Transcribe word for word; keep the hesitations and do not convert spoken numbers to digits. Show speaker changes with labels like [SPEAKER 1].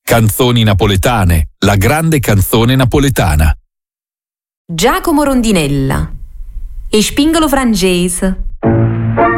[SPEAKER 1] Canzoni napoletane, la grande canzone napoletana.
[SPEAKER 2] Giacomo Rondinella. E Spingolo francese.